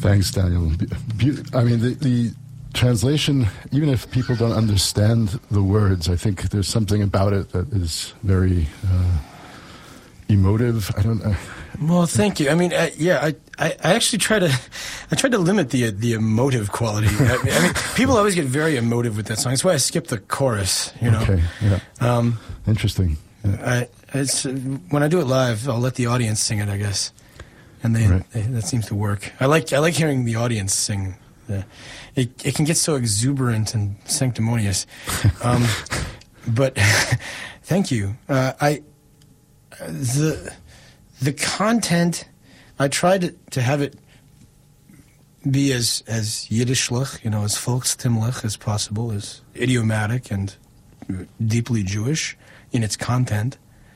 Thanks, Daniel. I mean, the translation, even if people don't understand the words, I think there's something about it that is very emotive. I don't know. Well, thank you. I mean, I actually tried to limit the emotive quality. I mean, people always get very emotive with that song. That's why I skipped the chorus. You know. Okay. Yeah. Interesting. Yeah. When I do it live, I'll let the audience sing it, I guess, and that seems to work. I like hearing the audience sing. It can get so exuberant and sanctimonious, but thank you. The content, I tried to have it be as Yiddishlich, as volkstimmlich as possible, as idiomatic and deeply Jewish in its content.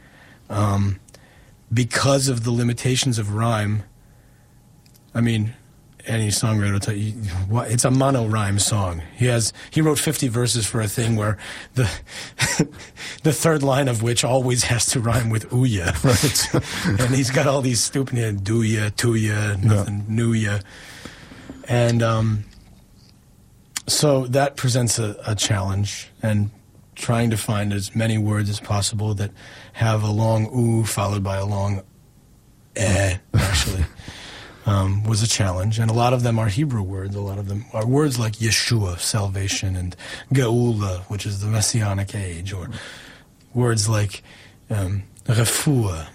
Because of the limitations of rhyme, I mean, any songwriter will tell you, it's a mono-rhyme song. He wrote 50 verses for a thing where the third line of which always has to rhyme with ouya. Right. And he's got all these stupid do-ya, to-ya, nothing, new-ya. And so that presents a challenge, and trying to find as many words as possible that have a long oo followed by a long actually. Was a challenge, and a lot of them are Hebrew words. A lot of them are words like Yeshua, salvation, and Geula, which is the Messianic age, or words like refuah,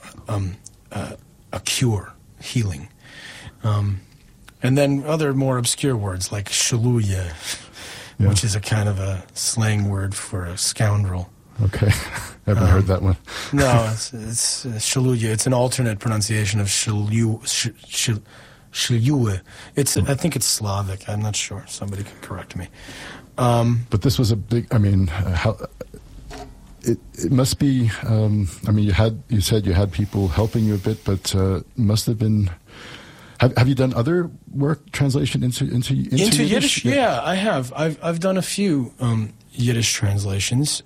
a cure, healing, and then other more obscure words like shaluya, which is a kind of a slang word for a scoundrel. Okay, I haven't heard that one. No, it's shaluya. It's an alternate pronunciation of shaluya. I think it's Slavic. I'm not sure. Somebody can correct me. But this was a big. I mean, it must be. I mean, you said you had people helping you a bit, but must have been. Have you done other work translation into Yiddish? Yeah, I have. I've done a few Yiddish translations.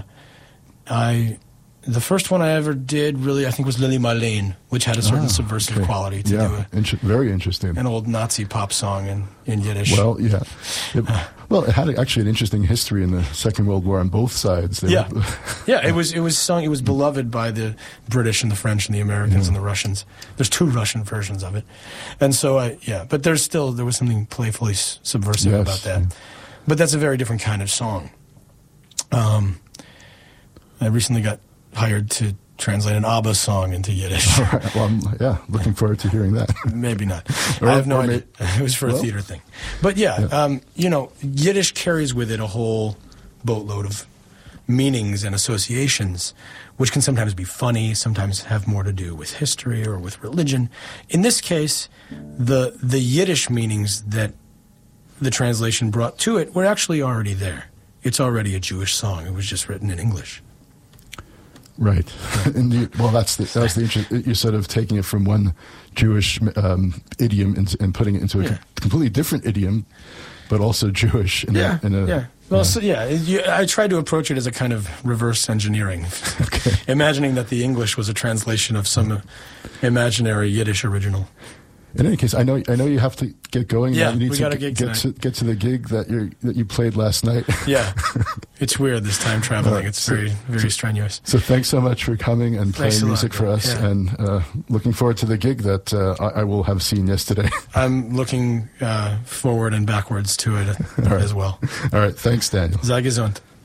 The first one I ever did, really, I think, was Lili Marleen, which had a certain subversive quality to do it. Very interesting. An old Nazi pop song in Yiddish. Well, yeah. It had actually an interesting history in the Second World War on both sides. It was sung. It was beloved by the British and the French and the Americans and the Russians. There's 2 Russian versions of it, and so but there was something playfully subversive about that. But that's a very different kind of song. I recently got hired to translate an ABBA song into Yiddish. All right. Well, looking forward to hearing that. Maybe not. I have no idea. It was for a theater thing. But Yiddish carries with it a whole boatload of meanings and associations, which can sometimes be funny, sometimes have more to do with history or with religion. In this case, the Yiddish meanings that the translation brought to it were actually already there. It's already a Jewish song. It was just written in English. Right. And that's the interest. You're sort of taking it from one Jewish idiom and putting it into a completely different idiom, but also Jewish. I tried to approach it as a kind of reverse engineering, imagining that the English was a translation of some imaginary Yiddish original. In any case, I know you have to get going. Yeah, you need we got a gig tonight. Get to the gig that you played last night. Yeah, it's weird this time traveling. It's very strenuous. So thanks so much for coming and playing music for us, and looking forward to the gig that I will have seen yesterday. I'm looking forward and backwards to it as well. All right, thanks, Daniel. Sei gesund.